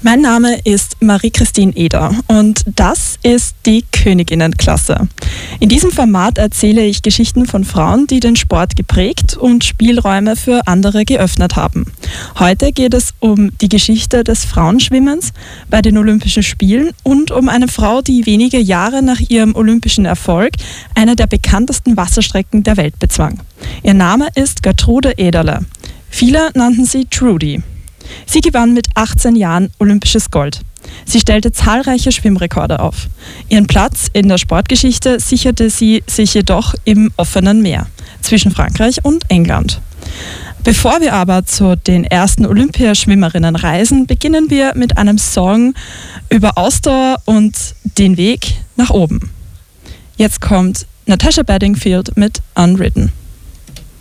Mein Name ist Marie-Christine Eder und das ist die Königinnenklasse. In diesem Format erzähle ich Geschichten von Frauen, die den Sport geprägt und Spielräume für andere geöffnet haben. Heute geht es um die Geschichte des Frauenschwimmens bei den Olympischen Spielen und um eine Frau, die wenige Jahre nach ihrem olympischen Erfolg eine der bekanntesten Wasserstrecken der Welt bezwang. Ihr Name ist Gertrude Ederle. Viele nannten sie Trudy. Sie gewann mit 18 Jahren olympisches Gold. Sie stellte zahlreiche Schwimmrekorde auf. Ihren Platz in der Sportgeschichte sicherte sie sich jedoch im offenen Meer zwischen Frankreich und England. Bevor wir aber zu den ersten Olympiaschwimmerinnen reisen, beginnen wir mit einem Song über Ausdauer und den Weg nach oben. Jetzt kommt Natasha Bedingfield mit Unwritten.